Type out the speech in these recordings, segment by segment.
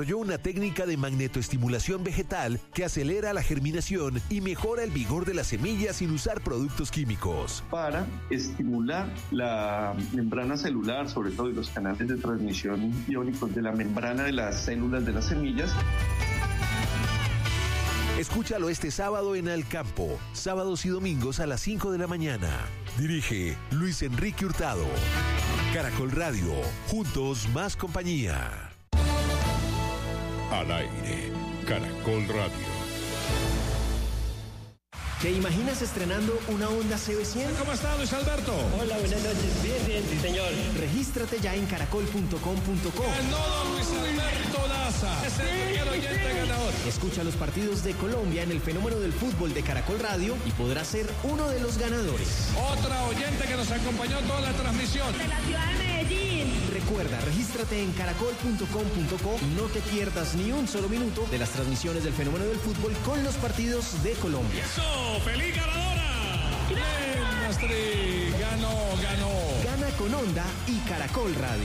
desarrolló una técnica de magnetoestimulación vegetal que acelera la germinación y mejora el vigor de las semillas sin usar productos químicos. Para estimular la membrana celular, sobre todo y los canales de transmisión iónicos de la membrana de las células de las semillas. Escúchalo este sábado en Al Campo, sábados y domingos a las 5 de la mañana. Dirige Luis Enrique Hurtado. Caracol Radio, juntos más compañía. Al aire, Caracol Radio. ¿Te imaginas estrenando una Honda CB100? ¿Cómo está, Luis Alberto? Hola, buenas noches. Bien, sí, señor. Regístrate ya en caracol.com.co. Ganó don Luis Alberto Daza. Es el primer oyente ganador. Escucha los partidos de Colombia en el fenómeno del fútbol de Caracol Radio y podrás ser uno de los ganadores. Otra oyente que nos acompañó toda la transmisión. De la ciudad de Medellín. Recuerda, regístrate en caracol.com.co y no te pierdas ni un solo minuto de las transmisiones del fenómeno del fútbol con los partidos de Colombia. ¡Feliz ganadora! ¡Bien, Astrid! ¡Ganó! Gana con Honda y Caracol Radio.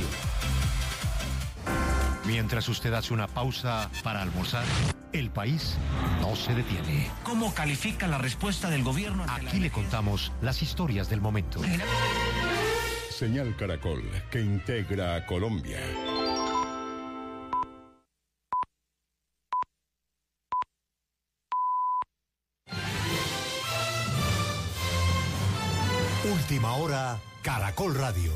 Mientras usted hace una pausa para almorzar, el país no se detiene. ¿Cómo califica la respuesta del gobierno? Aquí le contamos las historias del momento. Señal Caracol, que integra a Colombia. Última hora, Caracol Radio.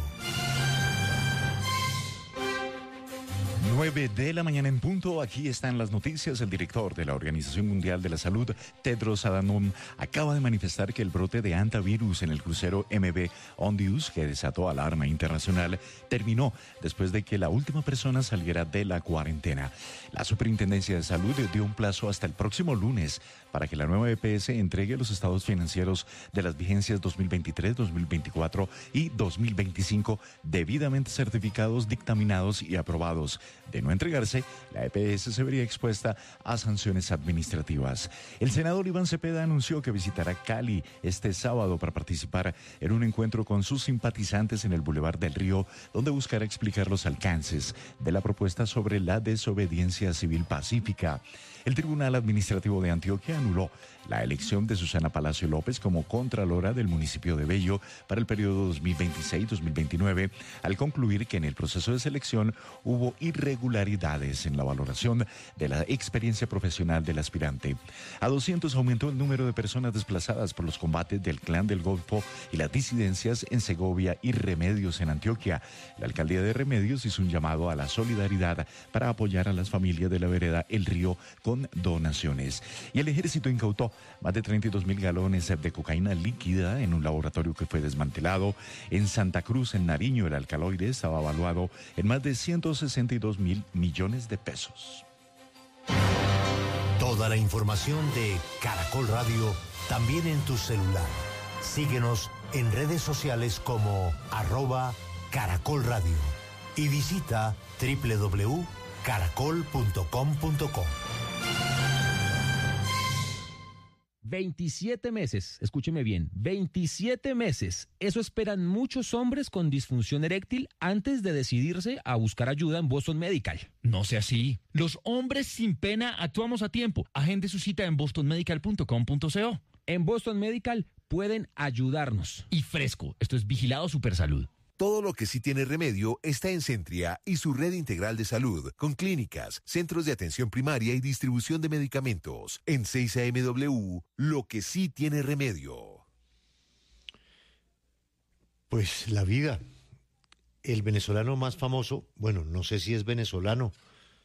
9 de la mañana en punto, aquí están las noticias. El director de la Organización Mundial de la Salud, Tedros Adhanom, acaba de manifestar que el brote de hantavirus en el crucero MV Ondius, que desató alarma internacional, terminó después de que la última persona saliera de la cuarentena. La Superintendencia de Salud dio un plazo hasta el próximo lunes para que la nueva EPS entregue los estados financieros de las vigencias 2023, 2024 y 2025 debidamente certificados, dictaminados y aprobados. De no entregarse, la EPS se vería expuesta a sanciones administrativas. El senador Iván Cepeda anunció que visitará Cali este sábado para participar en un encuentro con sus simpatizantes en el Boulevard del Río, donde buscará explicar los alcances de la propuesta sobre la desobediencia civil pacífica. El Tribunal Administrativo de Antioquia anuló la elección de Susana Palacio López como contralora del municipio de Bello para el periodo 2026-2029, al concluir que en el proceso de selección hubo irregularidades en la valoración de la experiencia profesional del aspirante. A 200 aumentó el número de personas desplazadas por los combates del Clan del Golfo y las disidencias en Segovia y Remedios en Antioquia. La alcaldía de Remedios hizo un llamado a la solidaridad para apoyar a las familias de la vereda El Río con donaciones. Y el ejército incautó más de 32,000 galones de cocaína líquida en un laboratorio que fue desmantelado. En Santa Cruz, en Nariño, el alcaloide estaba evaluado en más de 162,000 millones de pesos. Toda la información de Caracol Radio también en tu celular. Síguenos en redes sociales como @Caracol Radio y visita www.caracol.com.co. 27 meses, escúcheme bien, 27 meses. Eso esperan muchos hombres con disfunción eréctil antes de decidirse a buscar ayuda en Boston Medical. No sea así. Los hombres sin pena actuamos a tiempo. Agende su cita en bostonmedical.com.co. En Boston Medical pueden ayudarnos. Y fresco, esto es Vigilado Supersalud. Todo lo que sí tiene remedio está en Centria y su red integral de salud, con clínicas, centros de atención primaria y distribución de medicamentos. En 6AMW, lo que sí tiene remedio. Pues la vida. El venezolano más famoso, bueno, no sé si es venezolano.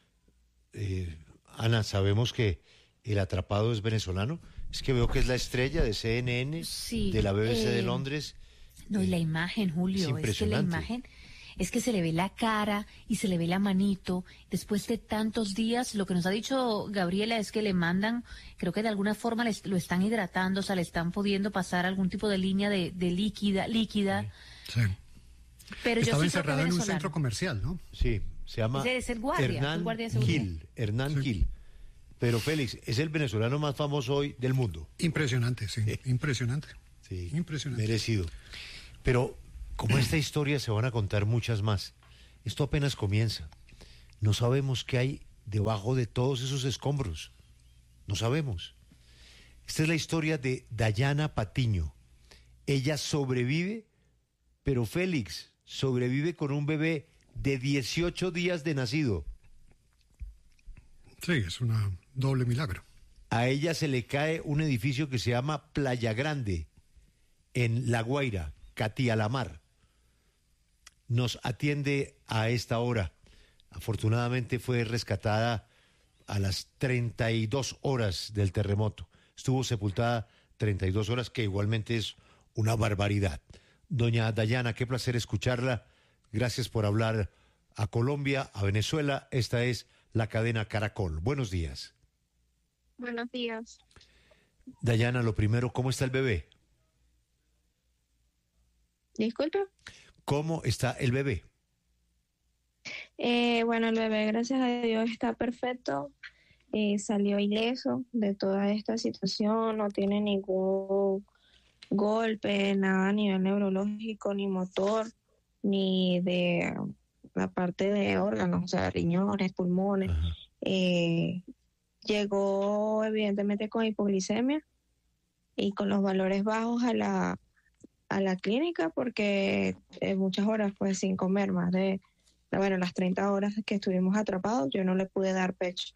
Ana, sabemos que el atrapado es venezolano. Es que veo que es la estrella de CNN, sí, de la BBC de Londres. No, y la imagen, Julio, es que la imagen es que se le ve la cara y se le ve la manito. Después de tantos días, lo que nos ha dicho Gabriela es que le mandan, creo que de alguna forma lo están hidratando, o sea, le están pudiendo pasar algún tipo de línea de líquida. Sí. Pero estaba yo sí encerrado en un centro comercial, ¿no? Sí, se llama es el guardia, Hernán Gil. Pero Félix, es el venezolano más famoso hoy del mundo. Impresionante, sí, impresionante. Sí, impresionante. Merecido. Pero como esta historia se van a contar muchas más. Esto apenas comienza. No sabemos qué hay debajo de todos esos escombros? No sabemos. Esta es la historia de Dayana Patiño. Ella sobrevive, pero Félix sobrevive con un bebé de 18 días de nacido. Sí, es un doble milagro. A ella se le cae un edificio que se llama Playa Grande, en La Guaira, Catialamar. Nos atiende a esta hora. Afortunadamente fue rescatada a las 32 horas del terremoto. Estuvo sepultada 32 horas, que igualmente es una barbaridad. Doña Dayana, qué placer escucharla. Gracias por hablar a Colombia, a Venezuela. Esta es la cadena Caracol. Buenos días. Buenos días. Dayana, lo primero, ¿cómo está el bebé? Disculpe. ¿Cómo está el bebé? Bueno, el bebé, gracias a Dios, está perfecto. Salió ileso de toda esta situación, no tiene ningún golpe, nada a nivel neurológico, ni motor, ni de la parte de órganos, o sea, riñones, pulmones. Llegó evidentemente con hipoglicemia y con los valores bajos a la clínica, porque muchas horas pues sin comer, más de las 30 horas que estuvimos atrapados, yo no le pude dar pecho.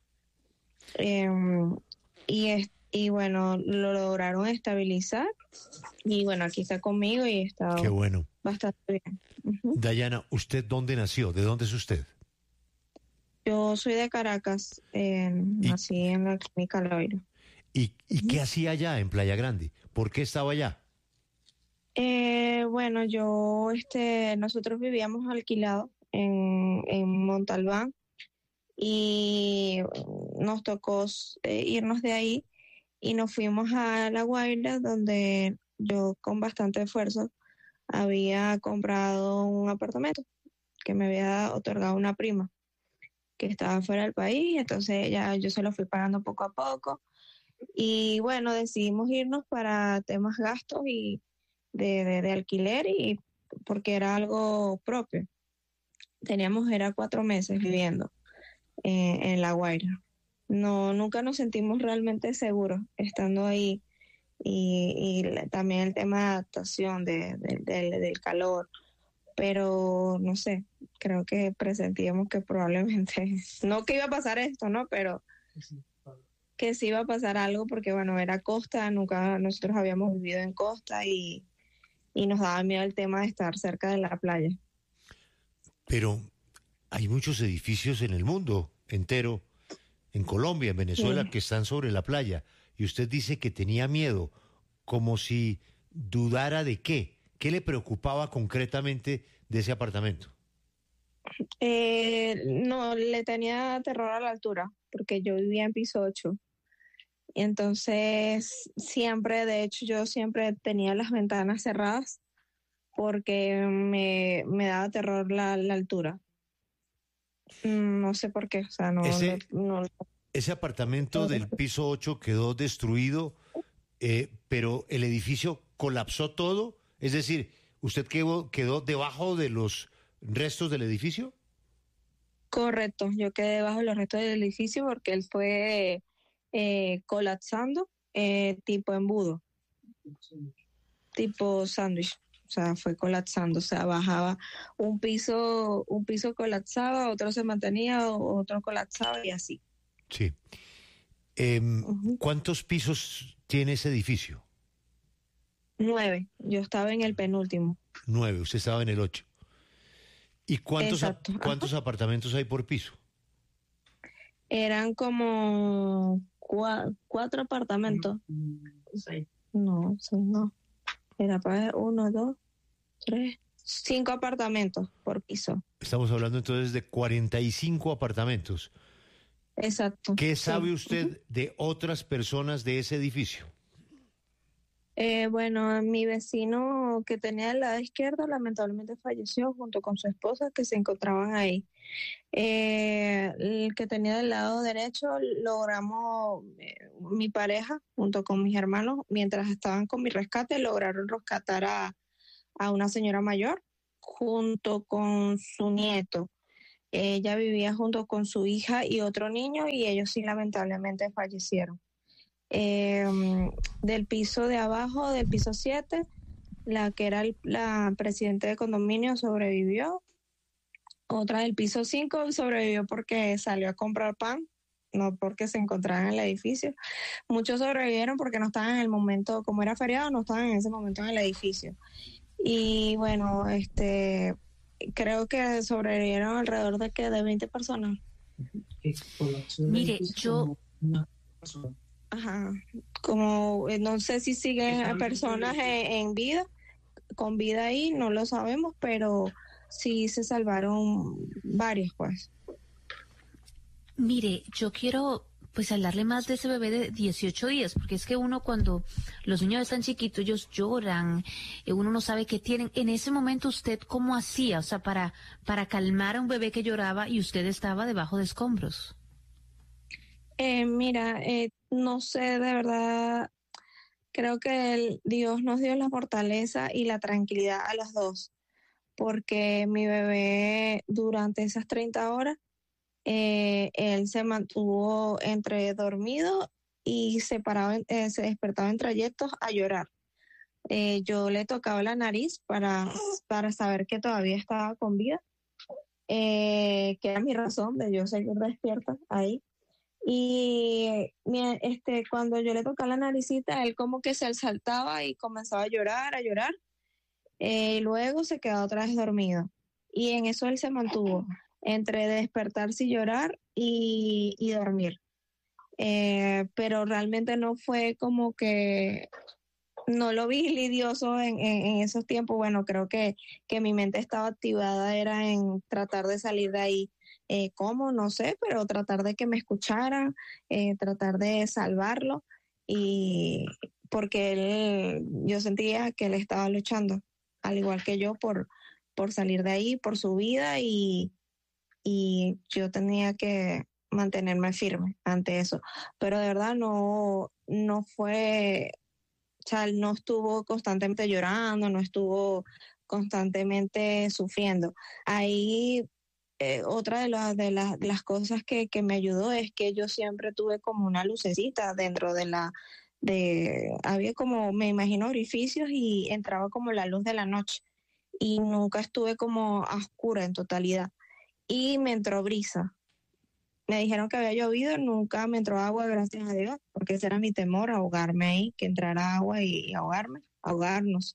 Y bueno, lo lograron estabilizar y bueno, aquí está conmigo y está Qué bueno. Bastante bien. Dayana, ¿usted dónde nació? ¿De dónde es usted? Yo soy de Caracas, nací en la clínica Loiro. ¿Y qué hacía allá en Playa Grande? ¿Por qué estaba allá? Bueno, nosotros vivíamos alquilados en Montalbán y nos tocó irnos de ahí y nos fuimos a La Guaira, donde yo con bastante esfuerzo había comprado un apartamento que me había otorgado una prima que estaba fuera del país, entonces ya yo se lo fui pagando poco a poco y bueno, decidimos irnos para temas gastos y de alquiler, y porque era algo propio. Era 4 meses viviendo en La Guaira. Nunca nos sentimos realmente seguros estando ahí, y también el tema de adaptación del calor, pero no sé, creo que presentíamos que probablemente, no que iba a pasar esto, ¿no? Pero que sí iba a pasar algo, porque bueno, era costa, nunca nosotros habíamos vivido en costa y nos daba miedo el tema de estar cerca de la playa. Pero hay muchos edificios en el mundo entero, en Colombia, en Venezuela, que están sobre la playa, y usted dice que tenía miedo, como si dudara de qué. ¿Qué le preocupaba concretamente de ese apartamento? No, le tenía terror a la altura, porque yo vivía en piso 8. Y entonces de hecho yo siempre tenía las ventanas cerradas porque me daba terror la altura. No sé por qué, o sea, Ese apartamento del piso 8 quedó destruido, pero el edificio colapsó todo, es decir, ¿usted quedó debajo de los restos del edificio? Correcto, yo quedé debajo de los restos del edificio porque él fue colapsando, tipo embudo, tipo sándwich, o sea, fue colapsando, o sea, bajaba un piso colapsaba, otro se mantenía, otro colapsaba y así. Sí. ¿Cuántos pisos tiene ese edificio? 9, yo estaba en el penúltimo. 9, usted estaba en el 8. ¿Y cuántos apartamentos hay por piso? Eran como 4 apartamentos. 6. No, 6 no. Era para 1, 2, 3, 5 apartamentos por piso. Estamos hablando entonces de 45 apartamentos. Exacto. ¿Qué sabe usted de otras personas de ese edificio? Bueno, mi vecino que tenía al lado izquierdo lamentablemente falleció junto con su esposa, que se encontraban ahí. El que tenía del lado derecho logramos, mi pareja junto con mis hermanos, mientras estaban con mi rescate, lograron rescatar a una señora mayor junto con su nieto. Ella vivía junto con su hija y otro niño y ellos sí lamentablemente fallecieron. Del piso de abajo, del piso 7, la que era la presidenta de condominio sobrevivió. Otra del piso 5 sobrevivió porque salió a comprar pan, no porque se encontraban en el edificio. Muchos sobrevivieron porque no estaban en el momento, como era feriado, no estaban en ese momento en el edificio. Y bueno, creo que sobrevivieron alrededor de 20 personas. Mire, yo... Ajá, como no sé si siguen personas en vida, con vida ahí, no lo sabemos, pero sí se salvaron varios, pues. Mire, yo quiero pues hablarle más de ese bebé de 18 días, porque es que uno cuando los niños están chiquitos, ellos lloran, uno no sabe qué tienen. En ese momento, ¿usted cómo hacía? O sea, para calmar a un bebé que lloraba y usted estaba debajo de escombros. Mira, no sé, de verdad, creo que Dios nos dio la fortaleza y la tranquilidad a los dos, porque mi bebé durante esas 30 horas, él se mantuvo entre dormido y se despertaba en trayectos a llorar. Yo le tocaba la nariz para saber que todavía estaba con vida, que era mi razón de yo seguir despierta ahí. Y cuando yo le tocaba la naricita, él como que se saltaba y comenzaba a llorar. Luego se quedó otra vez dormido. Y en eso él se mantuvo, entre despertarse y llorar y dormir. Pero realmente no fue como que, no lo vi lidioso en esos tiempos. Bueno, creo que mi mente estaba activada, era en tratar de salir de ahí. ¿Cómo? No sé, pero tratar de que me escucharan, tratar de salvarlo, y porque yo sentía que él estaba luchando, al igual que yo, por salir de ahí, por su vida, y yo tenía que mantenerme firme ante eso. Pero de verdad no fue, o sea, él no estuvo constantemente llorando, no estuvo constantemente sufriendo. Ahí otra de las cosas que me ayudó es que yo siempre tuve como una lucecita dentro había como, me imagino, orificios y entraba como la luz de la noche y nunca estuve como a oscura en totalidad. Y me entró brisa. Me dijeron que había llovido, nunca me entró agua, gracias a Dios, porque ese era mi temor, ahogarme ahí, que entrara agua y ahogarnos.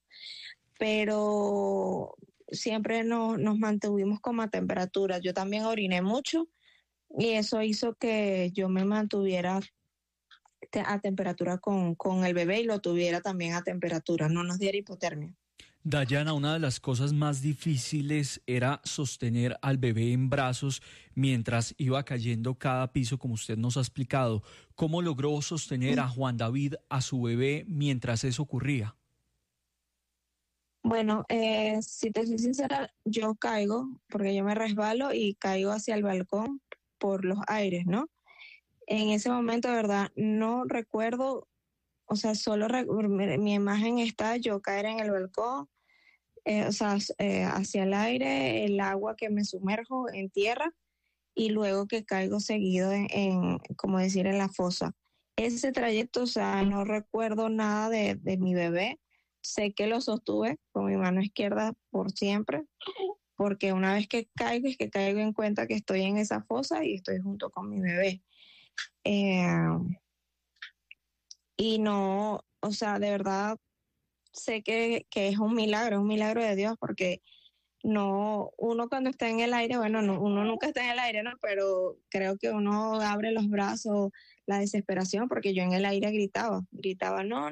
Pero siempre nos mantuvimos como a temperatura. Yo también oriné mucho y eso hizo que yo me mantuviera a temperatura con el bebé y lo tuviera también a temperatura, no nos diera hipotermia. Dayana, una de las cosas más difíciles era sostener al bebé en brazos mientras iba cayendo cada piso, como usted nos ha explicado. ¿Cómo logró sostener a Juan David, a su bebé, mientras eso ocurría? Bueno, si te soy sincera, yo caigo, porque yo me resbalo y caigo hacia el balcón por los aires, ¿no? En ese momento, de verdad, no recuerdo, o sea, solo mi imagen está yo caer en el balcón, hacia el aire, el agua que me sumerjo en tierra y luego que caigo seguido como decir, en la fosa. Ese trayecto, o sea, no recuerdo nada de mi bebé. Sé que lo sostuve con mi mano izquierda por siempre, porque una vez que caigo, es que caigo en cuenta que estoy en esa fosa y estoy junto con mi bebé. Y no, o sea, de verdad sé que es un milagro de Dios, porque no, uno cuando está en el aire, bueno, no, uno nunca está en el aire, ¿no? Pero creo que uno abre los brazos, la desesperación, porque yo en el aire gritaba, no,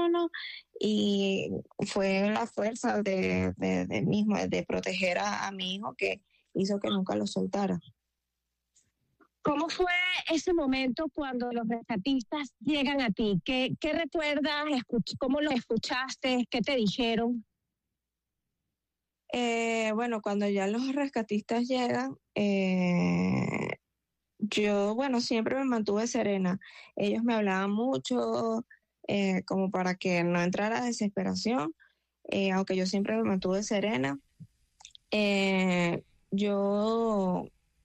y fue la fuerza de proteger a mi hijo que hizo que nunca lo soltara. ¿Cómo fue ese momento cuando los rescatistas llegan a ti? ¿Qué recuerdas? ¿Cómo los escuchaste? ¿Qué te dijeron? Bueno, cuando ya los rescatistas llegan, yo, bueno, siempre me mantuve serena. Ellos me hablaban mucho, como para que no entrara desesperación, aunque yo siempre me mantuve serena. Yo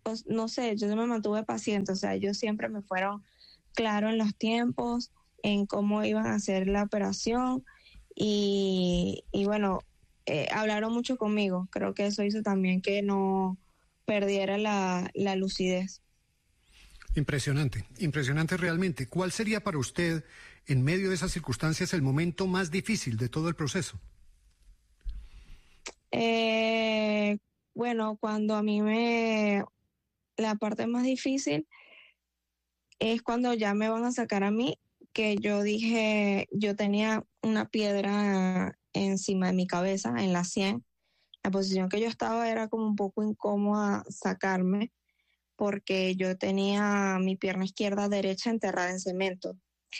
pues, no sé, yo me mantuve paciente, o sea, ellos siempre me fueron claros en los tiempos, en cómo iban a hacer la operación y bueno, hablaron mucho conmigo. Creo que eso hizo también que no perdiera la lucidez. Impresionante, impresionante realmente. ¿Cuál sería para usted, en medio de esas circunstancias, el momento más difícil de todo el proceso? Bueno, cuando a mí la parte más difícil es cuando ya me van a sacar a mí, que yo dije, yo tenía una piedra encima de mi cabeza, en la 100. La posición que yo estaba era como un poco incómoda sacarme, porque yo tenía mi pierna izquierda derecha enterrada en cemento.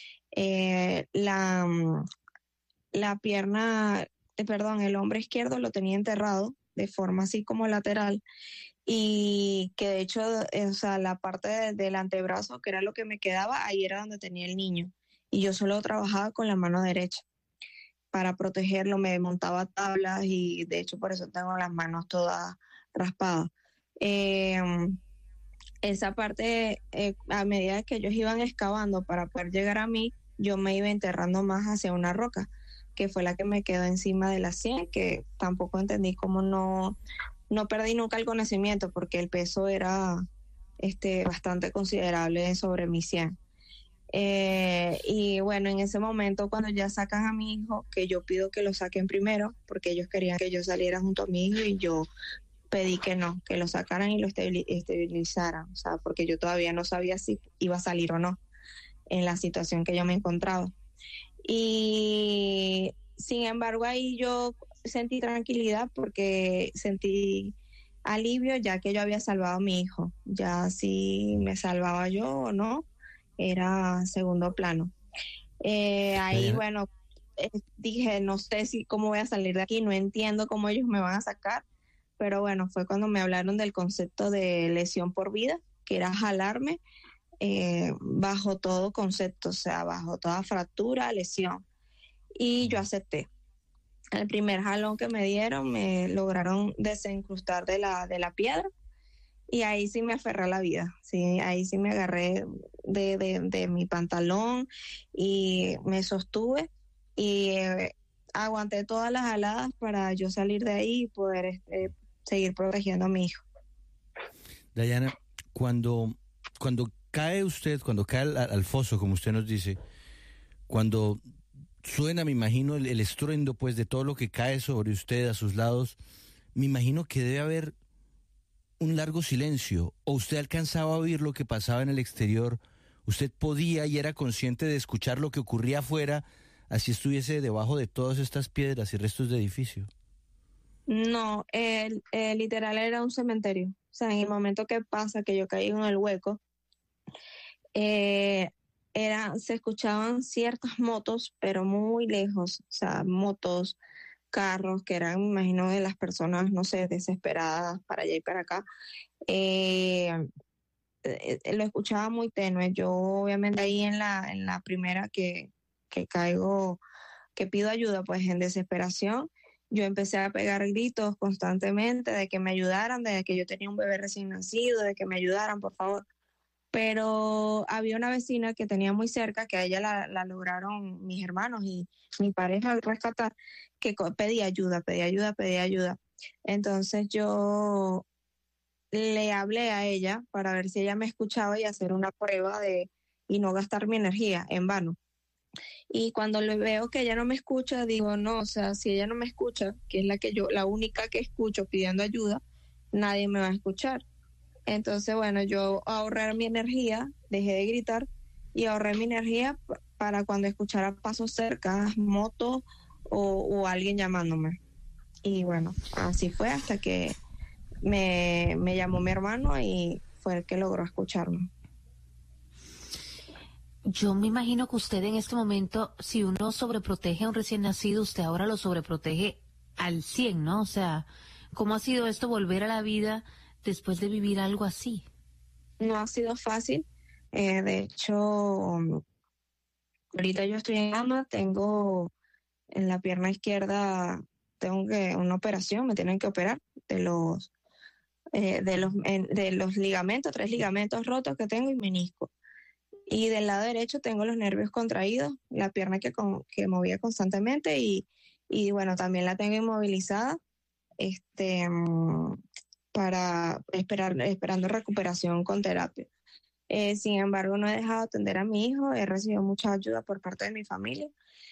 El hombro izquierdo lo tenía enterrado de forma así como lateral, y que de hecho, o sea, la parte del antebrazo, que era lo que me quedaba, ahí era donde tenía el niño, y yo solo trabajaba con la mano derecha para protegerlo, me montaba tablas y de hecho por eso tengo las manos todas raspadas. Esa parte, a medida que ellos iban excavando para poder llegar a mí, yo me iba enterrando más hacia una roca, que fue la que me quedó encima de la 100, que tampoco entendí cómo no perdí nunca el conocimiento, porque el peso era bastante considerable sobre mi 100. Y bueno, en ese momento cuando ya sacan a mi hijo, que yo pido que lo saquen primero, porque ellos querían que yo saliera junto a mi hijo, y yo pedí que no, que lo sacaran y lo esterilizaran, o sea, porque yo todavía no sabía si iba a salir o no en la situación que yo me encontraba. Y sin embargo ahí yo sentí tranquilidad, porque sentí alivio, ya que yo había salvado a mi hijo. Ya si me salvaba yo o no era segundo plano. Ahí bueno, dije, no sé cómo voy a salir de aquí, no entiendo cómo ellos me van a sacar, pero bueno, fue cuando me hablaron del concepto de lesión por vida, que era jalarme bajo todo concepto, o sea, bajo toda fractura, lesión, y yo acepté. El primer jalón que me dieron me lograron desincrustar de la piedra, y ahí sí me aferré a la vida, sí, ahí sí me agarré de mi pantalón y me sostuve y aguanté todas las jaladas para yo salir de ahí y poder seguir protegiendo a mi hijo. Dayana, cuando cae usted, cuando cae al foso, como usted nos dice, cuando suena, me imagino, el estruendo pues de todo lo que cae sobre usted, a sus lados, me imagino que debe haber un largo silencio, o usted alcanzaba a oír lo que pasaba en el exterior, usted podía y era consciente de escuchar lo que ocurría afuera, así estuviese debajo de todas estas piedras y restos de edificio. No, literal era un cementerio, o sea, en el momento que pasa que yo caí en el hueco, se escuchaban ciertas motos, pero muy lejos, o sea, motos, carros, que eran, me imagino, de las personas, no sé, desesperadas para allá y para acá. Lo escuchaba muy tenue. Yo obviamente ahí en la primera que caigo, que pido ayuda, pues en desesperación, yo empecé a pegar gritos constantemente de que me ayudaran, de que yo tenía un bebé recién nacido, de que me ayudaran, por favor. Pero había una vecina que tenía muy cerca, que a ella la lograron mis hermanos y mi pareja rescatar, que pedía ayuda. Entonces yo le hablé a ella para ver si ella me escuchaba y hacer una prueba y no gastar mi energía en vano. Y cuando le veo que ella no me escucha, digo, no, o sea, si ella no me escucha, que es la única que escucho pidiendo ayuda, nadie me va a escuchar. Entonces, bueno, yo ahorré mi energía, dejé de gritar y ahorré mi energía para cuando escuchara pasos cerca, motos o alguien llamándome. Y bueno, así fue hasta que me llamó mi hermano y fue el que logró escucharme. Yo me imagino que usted en este momento, si uno sobreprotege a un recién nacido, usted ahora lo sobreprotege al 100, ¿no? O sea, ¿cómo ha sido esto volver a la vida después de vivir algo así? No ha sido fácil. De hecho, ahorita yo estoy en cama, tengo en la pierna izquierda, una operación, me tienen que operar de de los ligamentos, 3 ligamentos rotos que tengo y menisco. Y del lado derecho tengo los nervios contraídos, la pierna que movía constantemente y bueno, también la tengo inmovilizada esperando recuperación con terapia. Sin embargo, no he dejado de atender a mi hijo, he recibido mucha ayuda por parte de mi familia,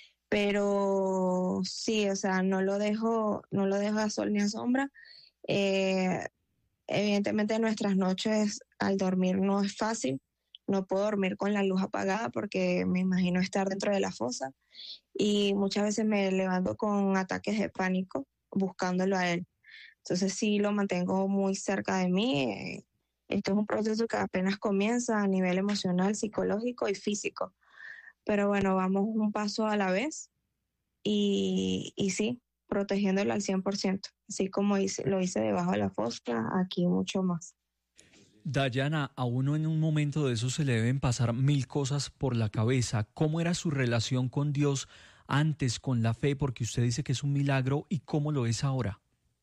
pero sí, o sea, no lo dejo a sol ni a sombra. Evidentemente nuestras noches al dormir no es fácil, no puedo dormir con la luz apagada porque me imagino estar dentro de la fosa y muchas veces me levanto con ataques de pánico buscándolo a él. Entonces sí lo mantengo muy cerca de mí. Esto es un proceso que apenas comienza a nivel emocional, psicológico y físico. Pero bueno, vamos un paso a la vez y sí, protegiéndolo al 100%. Así como lo hice debajo de la fosa, aquí mucho más. Dayana, a uno en un momento de eso se le deben pasar 1000 cosas por la cabeza. ¿Cómo era su relación con Dios antes, con la fe? Porque usted dice que es un milagro, ¿y cómo lo es ahora?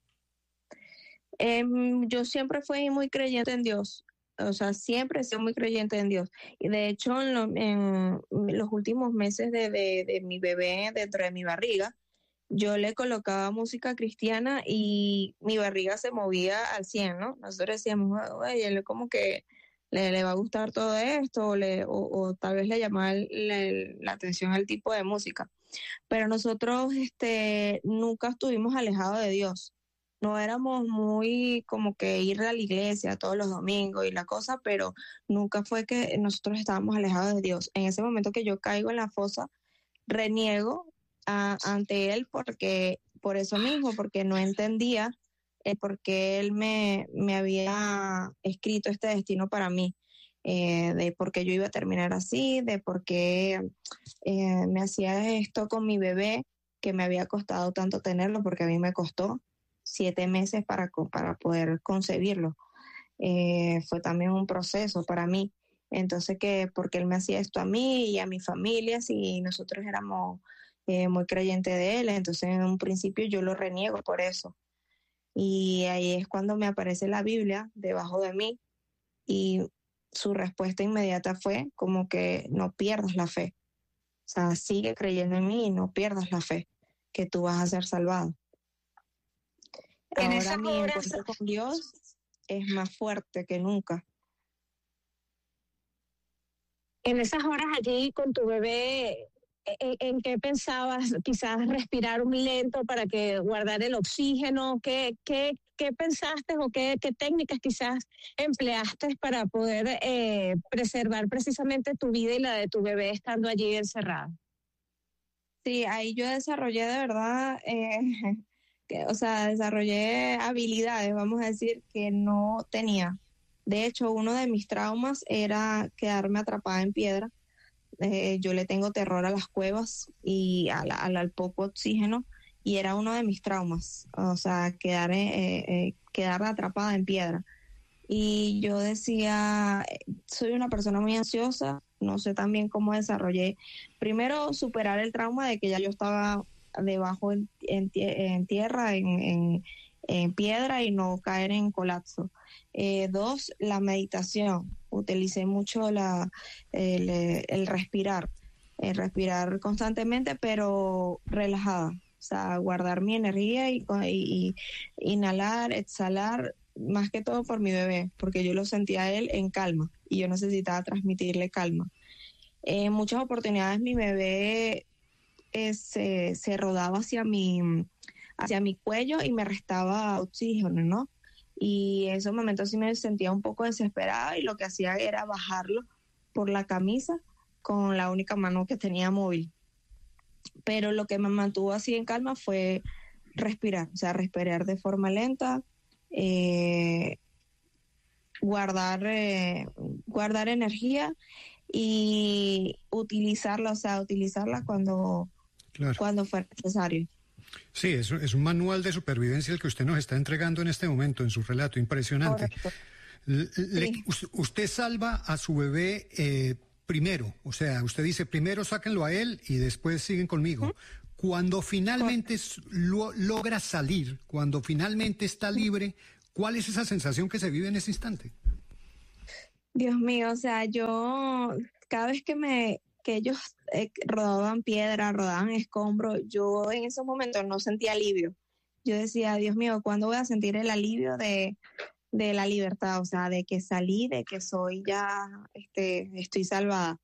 Yo siempre fui muy creyente en Dios, o sea, siempre he sido muy creyente en Dios. Y de hecho, en los últimos meses de mi bebé dentro de mi barriga, yo le colocaba música cristiana y mi barriga se movía al 100, ¿no? Nosotros decíamos, oye, él como que le va a gustar todo esto, o tal vez le llamaba la atención al tipo de música. Pero nosotros nunca estuvimos alejados de Dios. No éramos muy como que ir a la iglesia todos los domingos y la cosa, pero nunca fue que nosotros estábamos alejados de Dios. En ese momento que yo caigo en la fosa, reniego ante Él por eso mismo, porque no entendía por qué Él me había escrito este destino para mí, de por qué yo iba a terminar así, de por qué me hacía esto con mi bebé, que me había costado tanto tenerlo, porque a mí me costó 7 meses para poder concebirlo. Fue también un proceso para mí. Entonces, porque Él me hacía esto a mí y a mi familia, si nosotros éramos muy creyentes de Él, entonces en un principio yo lo reniego por eso. Y ahí es cuando me aparece la Biblia debajo de mí y su respuesta inmediata fue como que no pierdas la fe. O sea, sigue creyendo en mí y no pierdas la fe, que tú vas a ser salvado. Ahora mi encuentro con Dios es más fuerte que nunca. En esas horas allí con tu bebé, ¿en qué pensabas? Quizás respirar un lento para que guardar el oxígeno. ¿Qué pensaste o qué técnicas quizás empleaste para poder preservar precisamente tu vida y la de tu bebé estando allí encerrada? Sí, ahí yo desarrollé de verdad, desarrollé habilidades, vamos a decir, que no tenía. De hecho, uno de mis traumas era quedarme atrapada en piedra. Yo le tengo terror a las cuevas y al poco oxígeno, y era uno de mis traumas, o sea, quedar atrapada en piedra. Y yo decía, soy una persona muy ansiosa, no sé también cómo desarrollé, primero superar el trauma de que ya yo estaba debajo en tierra, en piedra, y no caer en colapso. 2, la meditación. Utilicé mucho el respirar constantemente, pero relajada. O sea, guardar mi energía y inhalar, exhalar, más que todo por mi bebé, porque yo lo sentía a él en calma y yo necesitaba transmitirle calma. En muchas oportunidades mi bebé se rodaba hacia mi cuello y me restaba oxígeno, ¿no? Y en esos momentos sí me sentía un poco desesperada y lo que hacía era bajarlo por la camisa con la única mano que tenía móvil. Pero lo que me mantuvo así en calma fue respirar, o sea, respirar de forma lenta, guardar energía y utilizarla cuando fuera necesario. Sí, es un manual de supervivencia el que usted nos está entregando en este momento, en su relato, impresionante. Usted salva a su bebé primero, o sea, usted dice, primero sáquenlo a él y después siguen conmigo. Cuando finalmente logra salir, cuando finalmente está libre, ¿Cuál es esa sensación que se vive en ese instante? Dios mío, o sea, yo cada vez que ellos rodaban piedra, rodaban escombros, yo en esos momentos no sentía alivio. Yo decía, Dios mío, ¿cuándo voy a sentir el alivio de la libertad? O sea, de que salí, de que soy ya, estoy salvada.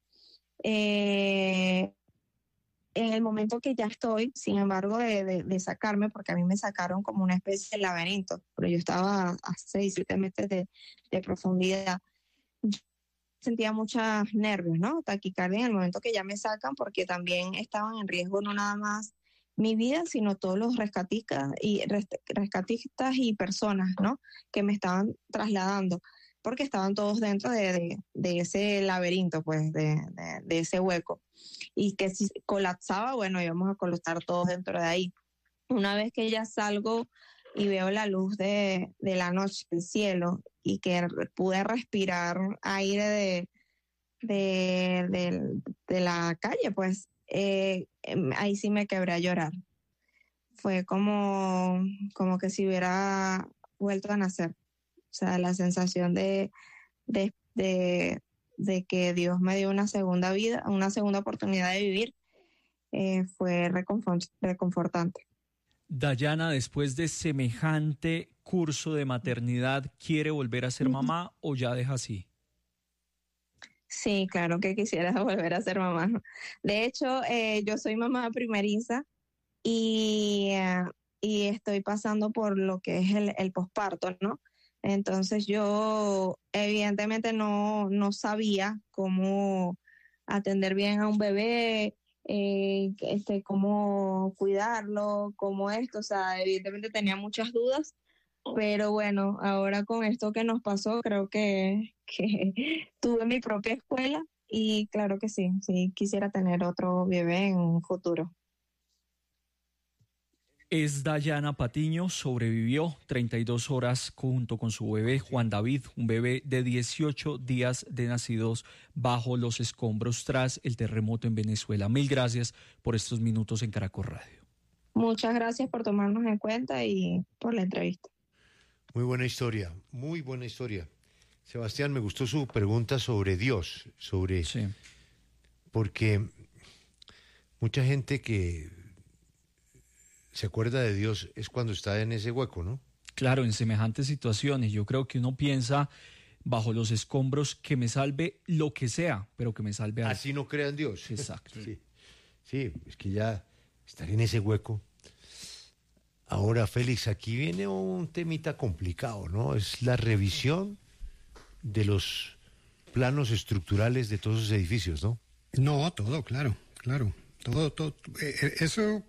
En el momento que ya estoy, sin embargo, de sacarme, porque a mí me sacaron como una especie de laberinto, pero yo estaba a 6-7 metros de profundidad. Yo sentía muchos nervios, ¿no? Taquicardia en el momento que ya me sacan, porque también estaban en riesgo no nada más mi vida, sino todos los rescatistas y personas, ¿no? Que me estaban trasladando, porque estaban todos dentro de ese laberinto, pues, de ese hueco. Y que si colapsaba, bueno, íbamos a colapsar todos dentro de ahí. Una vez que ya salgo y veo la luz de la noche, el cielo, y que pude respirar aire de la calle, pues ahí sí me quebré a llorar. Fue como que si hubiera vuelto a nacer. O sea, la sensación de que Dios me dio una segunda vida, una segunda oportunidad de vivir, fue reconfortante. Dayana, después de semejante curso de maternidad, ¿quiere volver a ser mamá o ya deja así? Sí, claro que quisiera volver a ser mamá. De hecho, yo soy mamá primeriza y estoy pasando por lo que es el posparto, ¿no? Entonces yo evidentemente no sabía cómo atender bien a un bebé, cómo cuidarlo, cómo esto, o sea, evidentemente tenía muchas dudas, pero bueno, ahora con esto que nos pasó, creo que tuve mi propia escuela y claro que sí quisiera tener otro bebé en un futuro. Es Dayana Patiño, sobrevivió 32 horas junto con su bebé Juan David, un bebé de 18 días de nacidos bajo los escombros tras el terremoto en Venezuela. Mil gracias por estos minutos en Caracol Radio. Muchas gracias por tomarnos en cuenta y por la entrevista. Muy buena historia, muy buena historia. Sebastián, me gustó su pregunta sobre Dios, Sí. Porque mucha gente que se acuerda de Dios es cuando está en ese hueco, ¿no? Claro, en semejantes situaciones. Yo creo que uno piensa bajo los escombros que me salve lo que sea, pero que me salve algo. Así no crea en Dios. Exacto. Sí, es que ya estar en ese hueco. Ahora, Félix, aquí viene un temita complicado, ¿no? Es la revisión de los planos estructurales de todos esos edificios, ¿no? No, todo, claro. Todo. Eso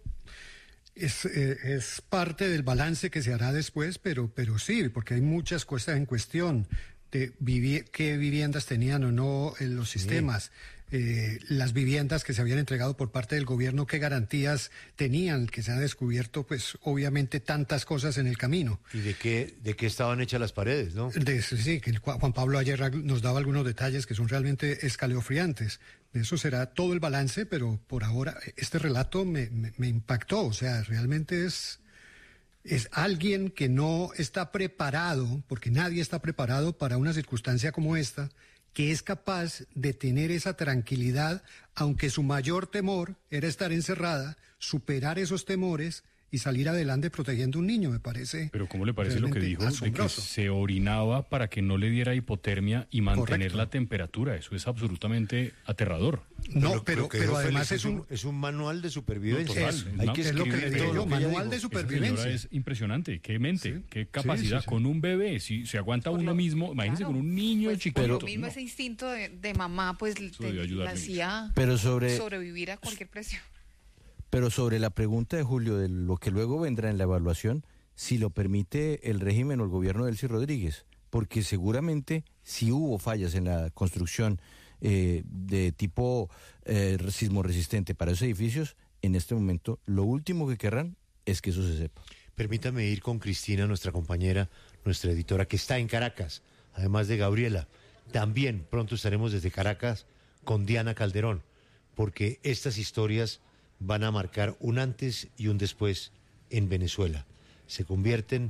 es parte del balance que se hará después, pero sí, porque hay muchas cosas en cuestión de qué viviendas tenían o no en los sistemas, las viviendas que se habían entregado por parte del gobierno, qué garantías tenían, que se han descubierto, pues obviamente tantas cosas en el camino. ¿Y de qué estaban hechas las paredes, no? Sí, que Juan Pablo ayer nos daba algunos detalles que son realmente escalofriantes. De eso será todo el balance, pero por ahora este relato me impactó. O sea, realmente es alguien que no está preparado, porque nadie está preparado para una circunstancia como esta, que es capaz de tener esa tranquilidad, aunque su mayor temor era estar encerrada, superar esos temores y salir adelante protegiendo a un niño, me parece. Pero ¿cómo le parece lo que dijo? Asombroso. De que se orinaba para que no le diera hipotermia y mantener Correcto. La temperatura. Eso es absolutamente aterrador. No, pero además es un manual de supervivencia. Hay que es lo que le digo yo, manual de supervivencia. Es impresionante, qué mente, qué capacidad. Sí. Con un bebé, si se aguanta uno mismo, imagínese con un niño chiquito. Por lo mismo ese instinto de mamá, pues le hacía sobrevivir a cualquier presión. Pero sobre la pregunta de Julio, de lo que luego vendrá en la evaluación, si lo permite el régimen o el gobierno de Delcy Rodríguez, porque seguramente si hubo fallas en la construcción de tipo sismo resistente para esos edificios, en este momento lo último que querrán es que eso se sepa. Permítame ir con Cristina, nuestra compañera, nuestra editora, que está en Caracas, además de Gabriela. También pronto estaremos desde Caracas con Diana Calderón, porque estas historias van a marcar un antes y un después en Venezuela. Se convierten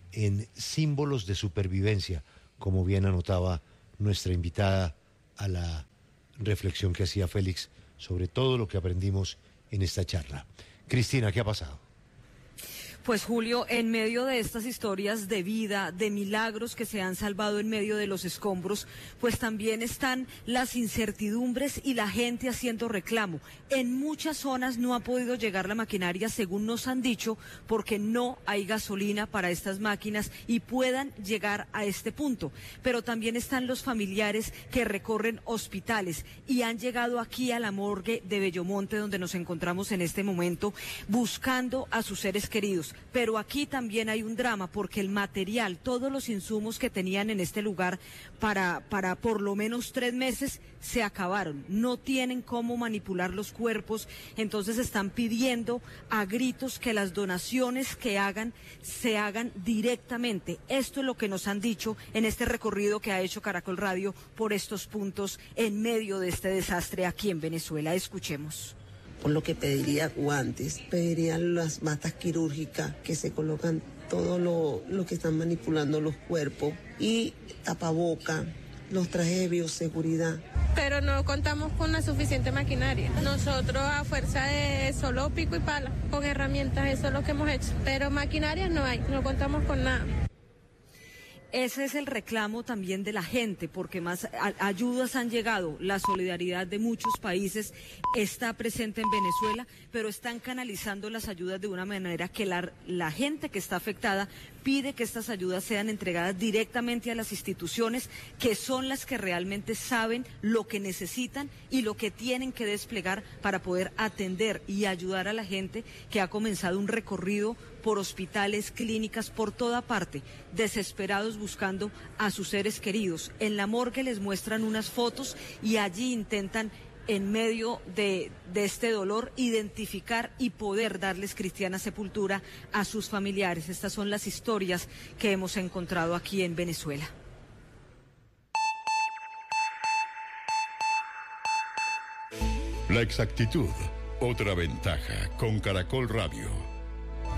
en símbolos de supervivencia, como bien anotaba nuestra invitada a la reflexión que hacía Félix sobre todo lo que aprendimos en esta charla. Cristina, ¿qué ha pasado? Pues Julio, en medio de estas historias de vida, de milagros que se han salvado en medio de los escombros, pues también están las incertidumbres y la gente haciendo reclamo. En muchas zonas no ha podido llegar la maquinaria, según nos han dicho, porque no hay gasolina para estas máquinas y puedan llegar a este punto. Pero también están los familiares que recorren hospitales y han llegado aquí a la morgue de Bellomonte, donde nos encontramos en este momento, buscando a sus seres queridos. Pero aquí también hay un drama porque el material, todos los insumos que tenían en este lugar para por lo menos 3 meses se acabaron. No tienen cómo manipular los cuerpos, entonces están pidiendo a gritos que las donaciones que hagan se hagan directamente. Esto es lo que nos han dicho en este recorrido que ha hecho Caracol Radio por estos puntos en medio de este desastre aquí en Venezuela. Escuchemos. Por lo que pediría guantes, pediría las batas quirúrgicas que se colocan todo lo que están manipulando los cuerpos y tapaboca, los trajes de bioseguridad. Pero no contamos con la suficiente maquinaria. Nosotros a fuerza de solo pico y pala, con herramientas, eso es lo que hemos hecho. Pero maquinaria no hay, no contamos con nada. Ese es el reclamo también de la gente, porque más ayudas han llegado, la solidaridad de muchos países está presente en Venezuela, pero están canalizando las ayudas de una manera que la gente que está afectada pide que estas ayudas sean entregadas directamente a las instituciones, que son las que realmente saben lo que necesitan y lo que tienen que desplegar para poder atender y ayudar a la gente que ha comenzado un recorrido por hospitales, clínicas, por toda parte, desesperados buscando a sus seres queridos. En la morgue les muestran unas fotos y allí intentan, en medio de este dolor, identificar y poder darles cristiana sepultura a sus familiares. Estas son las historias que hemos encontrado aquí en Venezuela. La exactitud, otra ventaja con Caracol Radio.